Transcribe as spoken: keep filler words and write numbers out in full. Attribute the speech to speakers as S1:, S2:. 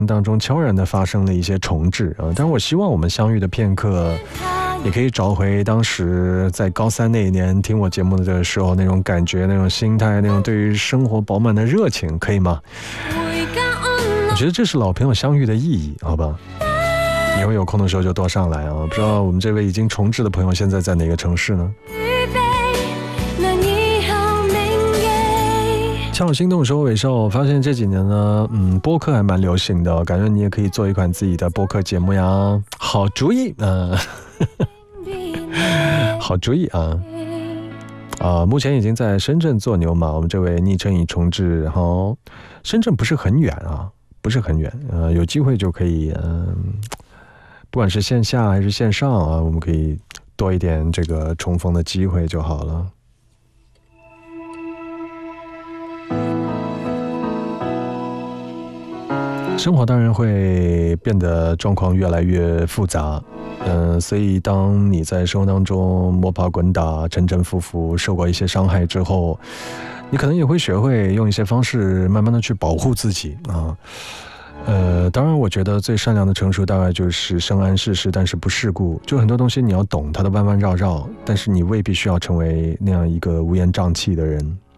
S1: 当中悄然的发生了一些重置啊。但是我希望我们相遇的片刻，也可以找回当时在高三那一年听我节目的时候那种感觉、那种心态、那种对于生活饱满的热情，可以吗？我觉得这是老朋友相遇的意义，好吧？以后有空的时候就多上来啊！不知道我们这位已经重置的朋友现在在哪个城市呢？恰好心动收尾少，我发现这几年呢，嗯，播客还蛮流行的，感觉你也可以做一款自己的播客节目呀。好主意，嗯、呃，好主意啊！啊、呃，目前已经在深圳做牛马，我们这位昵称已重置，然后深圳不是很远啊，不是很远，呃，有机会就可以，嗯、呃，不管是线下还是线上啊，我们可以多一点这个重逢的机会就好了。生活当然会变得状况越来越复杂，嗯、呃，所以当你在生活当中摸爬滚打、沉沉浮浮、受过一些伤害之后，你可能也会学会用一些方式慢慢的去保护自己啊。呃，当然，我觉得最善良的成熟大概就是生谙世事，但是不世故。就很多东西你要懂它的弯弯绕绕，但是你未必需要成为那样一个乌烟瘴气的人。